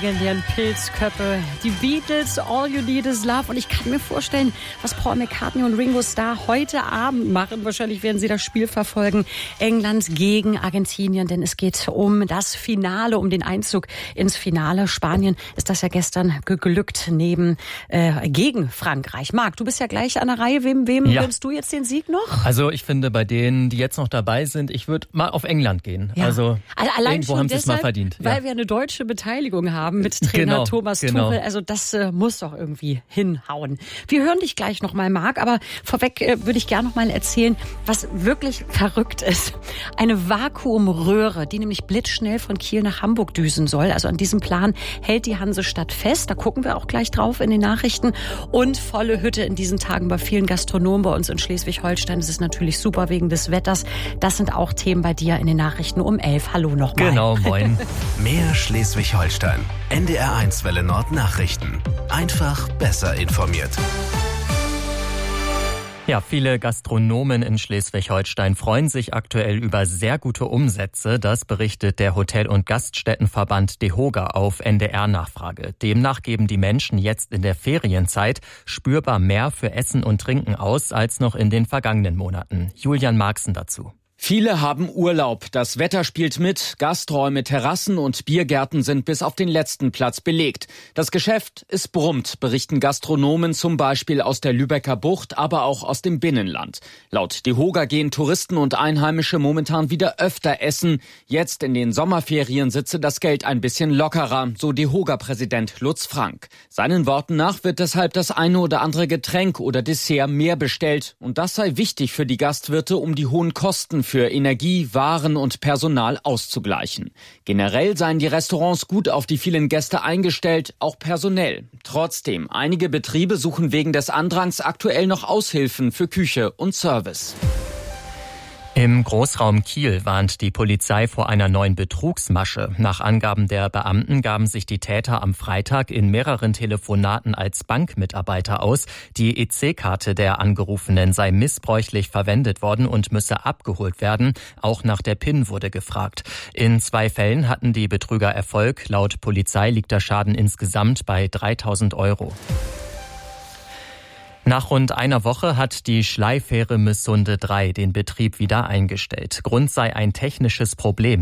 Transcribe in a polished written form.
legendären Pilzköpfe, die Beatles, All You Need Is Love. Und ich kann mir vorstellen, was Paul McCartney und Ringo Starr heute Abend machen. Wahrscheinlich werden sie das Spiel verfolgen. England gegen Argentinien, denn es geht um das Finale, um den Einzug ins Finale. Spanien ist das ja gestern geglückt gegen Frankreich. Marc, du bist ja gleich an der Reihe. Wem gönnst du jetzt den Sieg noch? Also ich finde, bei denen, die jetzt noch dabei sind, ich würde mal auf England gehen. Ja. Also irgendwo haben sie es mal verdient. Weil wir eine deutsche Beteiligung haben mit Trainer Thomas Tuchel. Also das muss doch irgendwie hinhauen. Wir hören dich gleich nochmal, Marc, aber vorweg würde ich gerne nochmal erzählen, was wirklich verrückt ist. Eine Vakuumröhre, die nämlich blitzschnell von Kiel nach Hamburg düsen soll. Also an diesem Plan hält die Hansestadt fest. Da gucken wir auch gleich drauf in den Nachrichten. Und volle Hütte in diesen Tagen bei vielen Gastronomen bei uns in Schleswig-Holstein. Das ist natürlich super wegen des Wetters. Das sind auch Themen bei dir in den Nachrichten um 11. Hallo nochmal. Genau, moin. Mehr Schleswig-Holstein. NDR1 Welle Nord Nachrichten. Einfach besser informiert. Ja, viele Gastronomen in Schleswig-Holstein freuen sich aktuell über sehr gute Umsätze. Das berichtet der Hotel- und Gaststättenverband DEHOGA auf NDR-Nachfrage. Demnach geben die Menschen jetzt in der Ferienzeit spürbar mehr für Essen und Trinken aus als noch in den vergangenen Monaten. Julian Marxen dazu. Viele haben Urlaub, das Wetter spielt mit, Gasträume, Terrassen und Biergärten sind bis auf den letzten Platz belegt. Das Geschäft, es brummt, berichten Gastronomen zum Beispiel aus der Lübecker Bucht, aber auch aus dem Binnenland. Laut DEHOGA gehen Touristen und Einheimische momentan wieder öfter essen. Jetzt in den Sommerferien sitze das Geld ein bisschen lockerer, so DEHOGA-Präsident Lutz Frank. Seinen Worten nach wird deshalb das eine oder andere Getränk oder Dessert mehr bestellt. Und das sei wichtig für die Gastwirte, um die hohen Kosten für Energie, Waren und Personal auszugleichen. Generell seien die Restaurants gut auf die vielen Gäste eingestellt, auch personell. Trotzdem, einige Betriebe suchen wegen des Andrangs aktuell noch Aushilfen für Küche und Service. Im Großraum Kiel warnt die Polizei vor einer neuen Betrugsmasche. Nach Angaben der Beamten gaben sich die Täter am Freitag in mehreren Telefonaten als Bankmitarbeiter aus. Die EC-Karte der Angerufenen sei missbräuchlich verwendet worden und müsse abgeholt werden. Auch nach der PIN wurde gefragt. In 2 Fällen hatten die Betrüger Erfolg. Laut Polizei liegt der Schaden insgesamt bei 3.000 €. Nach rund einer Woche hat die Schleifähre Missunde 3 den Betrieb wieder eingestellt. Grund sei ein technisches Problem.